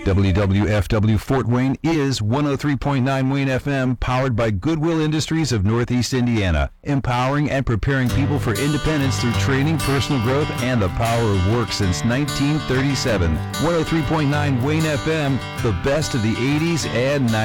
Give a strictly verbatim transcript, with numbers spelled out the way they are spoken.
W W F W Fort Wayne is one oh three point nine Wayne F M, powered by Goodwill Industries of Northeast Indiana, empowering and preparing people for independence through training, personal growth, and the power of work since nineteen thirty-seven. one oh three point nine Wayne F M, the best of the eighties and nineties.